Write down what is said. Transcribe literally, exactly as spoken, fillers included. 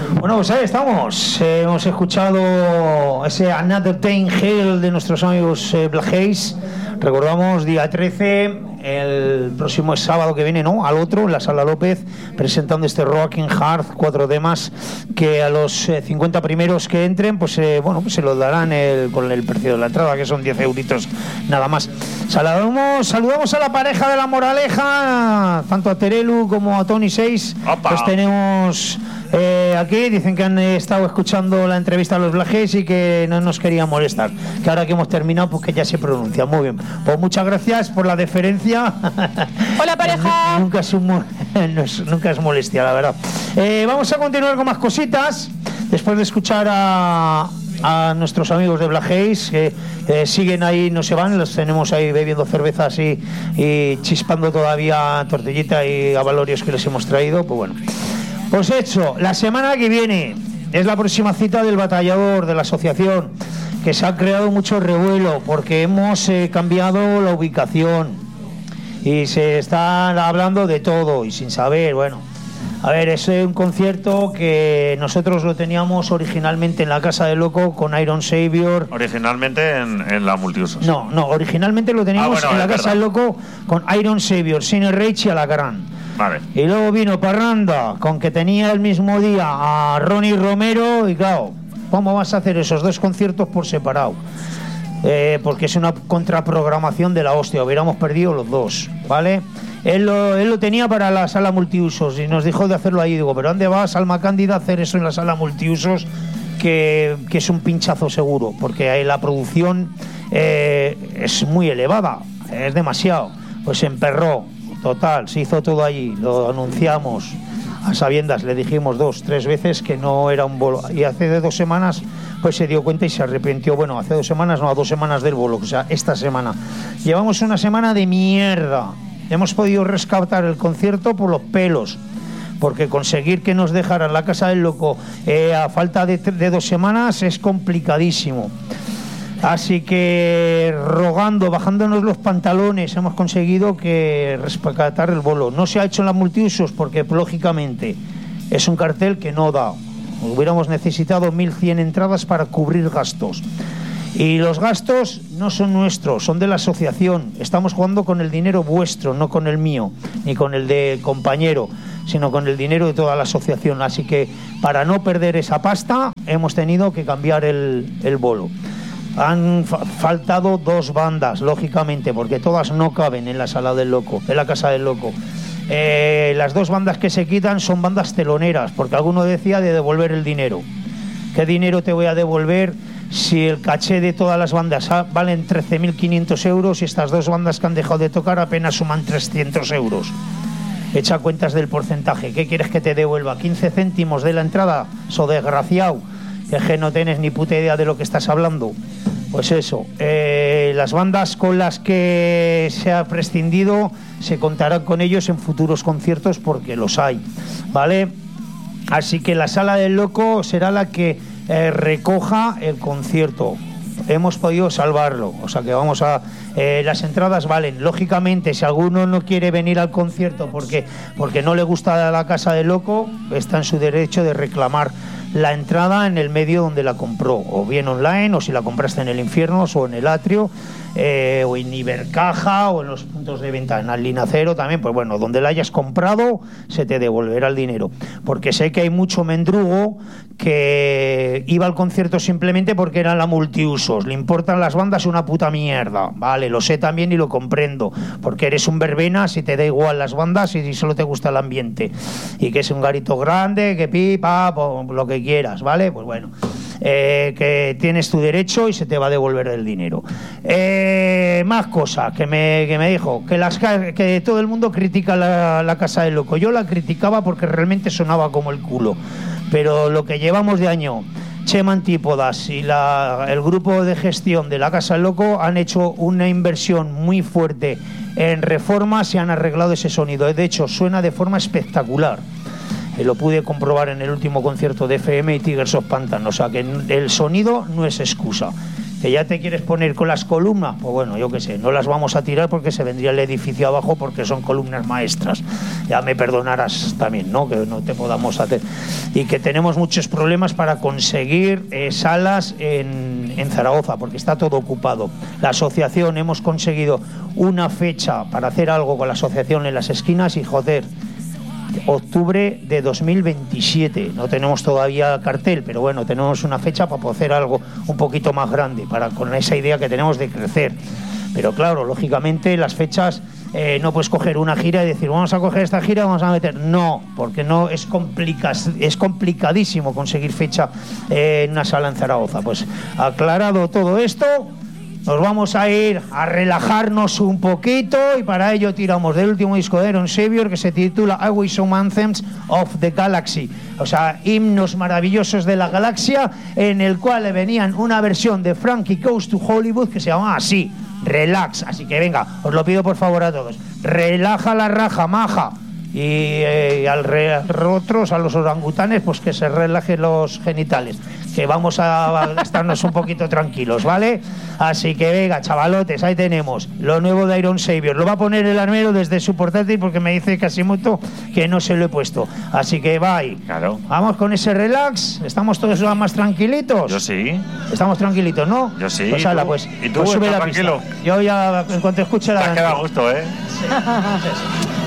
Bueno, pues ahí estamos. Eh, hemos escuchado ese Another Day in Hell de nuestros amigos eh, Black Haze. Recordamos, día trece, el próximo sábado que viene, ¿no? Al otro, en la Sala López, presentando este Rocking Heart, cuatro temas que a los eh, cincuenta primeros que entren, pues eh, bueno, pues se los darán el, con el precio de la entrada, que son diez euritos nada más. Saludamos, saludamos a la pareja de La Moraleja, tanto a Terelu como a Tony seis. Los tenemos eh, aquí, dicen que han estado escuchando la entrevista a los Black Haze y que no nos querían molestar, que ahora que hemos terminado, pues que ya se pronuncia muy bien. Pues muchas gracias por la deferencia. Hola, pareja. nunca, es un, no es, nunca es molestia, la verdad. Eh, vamos a continuar con más cositas después de escuchar a, a nuestros amigos de Black Haze, que eh, siguen ahí, no se van, los tenemos ahí bebiendo cervezas y, y chispando todavía tortillita y avalorios que les hemos traído. Pues bueno, pues hecho, la semana que viene es la próxima cita del batallador de la asociación, que se ha creado mucho revuelo porque hemos eh, cambiado la ubicación y se está hablando de todo y sin saber. Bueno, a ver, es un concierto que nosotros lo teníamos originalmente en la Casa del Loco con Iron Savior. Originalmente en, en la multiusos. No, no, originalmente lo teníamos ah, bueno, en la Casa del Loco con Iron Savior, Sinner Rage y Alacrán. Vale. Y luego vino Parranda, con que tenía el mismo día a Ronnie Romero, y claro, ¿cómo vas a hacer esos dos conciertos por separado? Eh, porque es una contraprogramación de la hostia, hubiéramos perdido los dos, ¿vale? Él lo, él lo tenía para la sala multiusos y nos dijo de hacerlo ahí. Digo, ¿pero dónde vas, Alma Cándida, a hacer eso en la sala multiusos? Que, que es un pinchazo seguro, porque ahí la producción eh, es muy elevada, es demasiado. Pues se emperró, total, se hizo todo allí, lo anunciamos a sabiendas, le dijimos dos, tres veces que no era un bolo. Y hace de dos semanas pues se dio cuenta y se arrepintió. Bueno, hace dos semanas, no, a dos semanas del bolo, o sea, esta semana. Llevamos una semana de mierda. Hemos podido rescatar el concierto por los pelos, porque conseguir que nos dejaran la Casa del Loco eh, a falta de, de dos semanas es complicadísimo. Así que rogando, bajándonos los pantalones, hemos conseguido que rescatar el bolo. No se ha hecho en la multiusos porque, lógicamente, es un cartel que no da. Hubiéramos necesitado mil cien entradas para cubrir gastos. Y los gastos no son nuestros, son de la asociación. Estamos jugando con el dinero vuestro, no con el mío, ni con el de compañero, sino con el dinero de toda la asociación. Así que, para no perder esa pasta, hemos tenido que cambiar el, el bolo. Han fa- faltado dos bandas, lógicamente, porque todas no caben en la sala del Loco, en la Casa del Loco. Eh, las dos bandas que se quitan son bandas teloneras, porque alguno decía de devolver el dinero. ¿Qué dinero te voy a devolver si el caché de todas las bandas valen trece mil quinientos euros y estas dos bandas que han dejado de tocar apenas suman trescientos euros? Echa cuentas del porcentaje. ¿Qué quieres que te devuelva? ¿quince céntimos de la entrada? So desgraciado, que no tienes ni puta idea de lo que estás hablando. Pues eso, eh, las bandas con las que se ha prescindido se contarán con ellos en futuros conciertos porque los hay, ¿vale? Así que la Sala del Loco será la que eh, recoja el concierto. Hemos podido salvarlo, o sea que vamos a... Eh, las entradas valen. Lógicamente, si alguno no quiere venir al concierto porque, porque no le gusta la Casa del Loco, está en su derecho de reclamar la entrada en el medio donde la compró, o bien online, o si la compraste en el Infierno, o en el Atrio, eh, o en Ibercaja, o en los puntos de venta, en Alinacero también. Pues bueno, donde la hayas comprado se te devolverá el dinero, porque sé que hay mucho mendrugo que iba al concierto simplemente porque era la multiusos, le importan las bandas una puta mierda, vale, lo sé también y lo comprendo, porque eres un verbena si te da igual las bandas y si solo te gusta el ambiente, y que es un garito grande, que pipa, lo que quieras, ¿vale? Pues bueno, eh, que tienes tu derecho y se te va a devolver el dinero. Eh, más cosas que me, que me dijo, que, las, que todo el mundo critica la, la Casa del Loco. Yo la criticaba porque realmente sonaba como el culo, pero lo que llevamos de año, Chema Antípodas y la, el grupo de gestión de la Casa del Loco han hecho una inversión muy fuerte en reformas y han arreglado ese sonido. De hecho, suena de forma espectacular. Eh, lo pude comprobar en el último concierto de F M y Tigers of Pantan. O sea que el sonido no es excusa. que ya te quieres poner con las columnas, pues bueno, yo qué sé, no las vamos a tirar porque se vendría el edificio abajo porque son columnas maestras. Ya me perdonarás también, ¿no? Que no te podamos hacer. Y que tenemos muchos problemas para conseguir eh, salas en, en Zaragoza porque está todo ocupado. La asociación, hemos conseguido una fecha para hacer algo con la asociación en las esquinas y joder, octubre de dos mil veintisiete. No tenemos todavía cartel, pero bueno, tenemos una fecha para poder hacer algo un poquito más grande, para con esa idea que tenemos de crecer. Pero claro, lógicamente las fechas eh, no puedes coger una gira y decir vamos a coger esta gira, vamos a meter. No, porque no es complica, es complicadísimo conseguir fecha eh, en una sala en Zaragoza. Pues aclarado todo esto, nos vamos a ir a relajarnos un poquito y para ello tiramos del último disco de Iron Savior que se titula I Wish Some Anthems of the Galaxy, o sea, himnos maravillosos de la galaxia, en el cual venían una versión de Frankie Goes to Hollywood que se llama así, Relax. Así que venga, os lo pido por favor a todos, relaja la raja, maja. Y eh, al re, otros, a los orangutanes, pues que se relajen los genitales, que vamos a, a estarnos un poquito tranquilos, ¿vale? Así que venga, chavalotes, ahí tenemos lo nuevo de Iron Savior. Lo va a poner el armero desde su portátil porque me dice Casimoto que no se lo he puesto. Así que bye. Claro. Vamos con ese relax. ¿Estamos todos más tranquilitos? Yo sí. Estamos tranquilitos, ¿no? Yo sí. Pues ala, pues, ¿Y tú? pues sube la tranquilo? pista. Yo ya, en cuanto escuche la... Te has quedado a gusto, ¿eh? Sí.